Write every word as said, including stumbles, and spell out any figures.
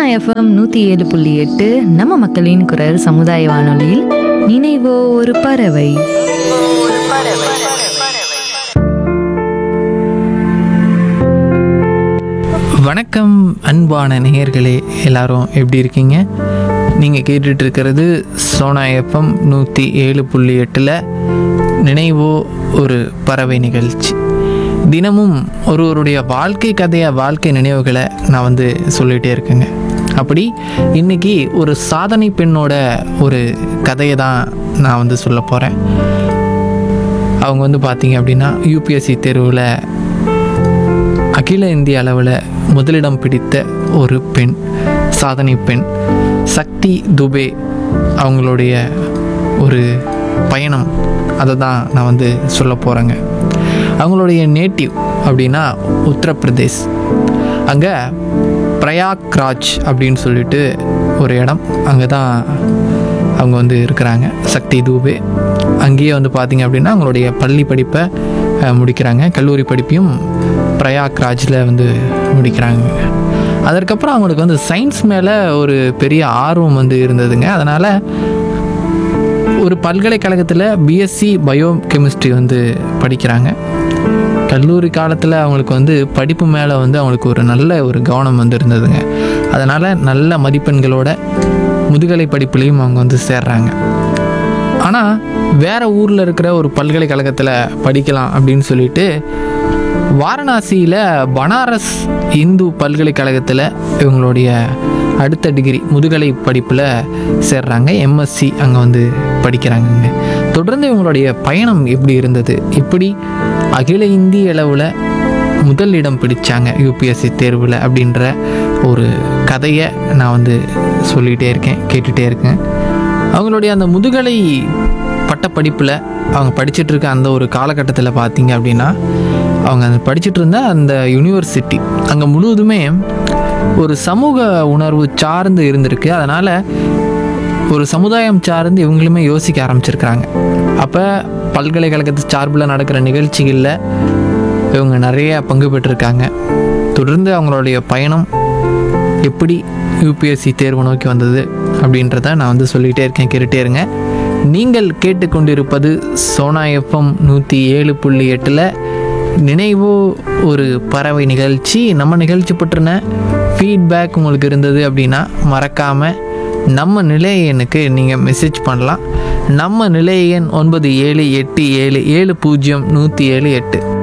FM நூற்றி ஏழு புள்ளி எட்டு நம்ம மக்களின் குரல் சமுதாய வானொலியில் நினைவோ ஒரு பறவை. வணக்கம் அன்பான நேயர்களே, எல்லாரும் எப்படி இருக்கீங்க? நீங்கள் கேட்டுட்டு இருக்கிறது சோனா எஃப்எம் நூற்றி ஏழு புள்ளி எட்டில் நினைவோ ஒரு பறவை நிகழ்ச்சி. தினமும் ஒருவருடைய வாழ்க்கை கதையை, வாழ்க்கை நினைவுகளை நான் வந்து சொல்லிகிட்டே இருக்கேங்க. அப்படி இன்றைக்கி ஒரு சாதனை பெண்ணோட ஒரு கதையை தான் நான் வந்து சொல்ல போகிறேன். அவங்க வந்து பார்த்திங்க அப்படின்னா யூபிஎஸ்சி தேர்வில் அகில இந்திய அளவில் முதலிடம் பிடித்த ஒரு பெண், சாதனை பெண் சக்தி துபே. அவங்களுடைய ஒரு பயணம், அதை தான் நான் வந்து சொல்ல போகிறேங்க. அவங்களுடைய நேட்டிவ் அப்படின்னா உத்தரப்பிரதேஷ். அங்கே பிரயாக்ராஜ் அப்படின்னு சொல்லிட்டு ஒரு இடம், அங்கே தான் அவங்க வந்து இருக்கிறாங்க சக்தி துபே. அங்கேயே வந்து பார்த்திங்க அப்படின்னா அவங்களுடைய பள்ளி படிப்பை முடிக்கிறாங்க. கல்லூரி படிப்பையும் பிரயாக்ராஜில் வந்து முடிக்கிறாங்க. அதற்கப்புறம் அவங்களுக்கு வந்து சயின்ஸ் மேலே ஒரு பெரிய ஆர்வம் வந்து இருந்ததுங்க. அதனால் ஒரு பல்கலைக்கழகத்தில் பிஎஸ்சி பயோ கெமிஸ்ட்ரி வந்து படிக்கிறாங்க. கல்லூரி காலத்தில் அவங்களுக்கு வந்து படிப்பு மேலே வந்து அவங்களுக்கு ஒரு நல்ல ஒரு கவனம் வந்து இருந்ததுங்க. அதனால் நல்ல மதிப்பெண்களோட முதுகலை படிப்புலேயும் அவங்க வந்து சேர்றாங்க. ஆனால் வேறு ஊரில் இருக்கிற ஒரு பல்கலைக்கழகத்தில் படிக்கலாம் அப்படின்னு சொல்லிட்டு வாரணாசியில் பனாரஸ் இந்து பல்கலைக்கழகத்தில் இவங்களுடைய அடுத்த டிகிரி முதுகலை படிப்பில் சேர்றாங்க. எம்எஸ்சி அங்கே வந்து படிக்கிறாங்கங்க. தொடர்ந்து இவங்களுடைய பயணம் எப்படி இருந்தது, இப்படி அகில இந்திய அளவில் முதல் இடம் பிடிச்சாங்க யூபிஎஸ்சி தேர்வில் அப்படின்ற ஒரு கதையை நான் வந்து சொல்லிகிட்டே இருக்கேன், கேட்டுகிட்டே இருக்கேன். அவங்களுடைய அந்த முதுகலை பட்டப்படிப்பில் அவங்க படிச்சுட்டு இருக்க அந்த ஒரு காலகட்டத்தில் பார்த்திங்க அப்படின்னா அவங்க அந்த படிச்சுட்டு இருந்த அந்த யூனிவர்சிட்டி அங்கே முழுவதுமே ஒரு சமூக உணர்வு சார்ந்து இருந்திருக்கு. அதனால் ஒரு சமுதாயம் சார்ந்து இவங்களுமே யோசிக்க ஆரம்பிச்சிருக்கிறாங்க. அப்போ பல்கலைக்கழகத்து சார்பில் நடக்கிற நிகழ்ச்சிகளில் இவங்க நிறைய பங்கு பெற்றிருக்காங்க. தொடர்ந்து அவங்களுடைய பயணம் எப்படி யூபிஎஸ்சி தேர்வு நோக்கி வந்தது அப்படின்றத நான் வந்து சொல்லிகிட்டே இருக்கேன், கேட்டுகிட்டே இருங்க. நீங்கள் கேட்டுக்கொண்டிருப்பது சோனா எஃப்எம் நூற்றி ஏழு புள்ளி எட்டில் நினைவோ ஒரு பறவை நிகழ்ச்சி. நம்ம நிகழ்ச்சி பற்றின ஃபீட்பேக் உங்களுக்கு இருந்தது அப்படின்னா மறக்காமல் நம்ம நிலைய எண்ணுக்கு நீங்கள் மெசேஜ் பண்ணலாம். நம்ம நிலைய எண் ஒன்பது ஏழு எட்டு ஏழு ஏழு பூஜ்ஜியம் நூற்றி ஏழு எட்டு.